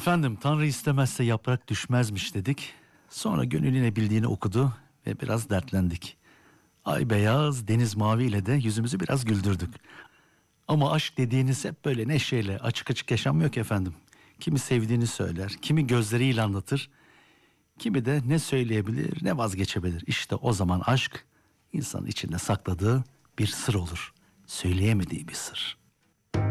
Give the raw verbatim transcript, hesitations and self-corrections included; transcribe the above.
Efendim, Tanrı istemezse yaprak düşmezmiş dedik. Sonra gönül yine bildiğini okudu ve biraz dertlendik. Ay beyaz, deniz mavi ile de yüzümüzü biraz güldürdük. Ama aşk dediğiniz hep böyle neşeyle, açık açık yaşanmıyor ki efendim. Kimi sevdiğini söyler, kimi gözleriyle anlatır, kimi de ne söyleyebilir ne vazgeçebilir. İşte o zaman aşk insanın içinde sakladığı bir sır olur. Söyleyemediği bir sır.